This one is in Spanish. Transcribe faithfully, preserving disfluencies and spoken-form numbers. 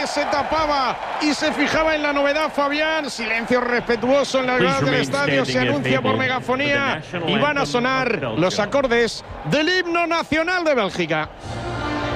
se tapaba y se fijaba en la novedad, Fabián. Silencio respetuoso en la grada del estadio. Se anuncia por megafonía y van a sonar los acordes del himno nacional de Bélgica.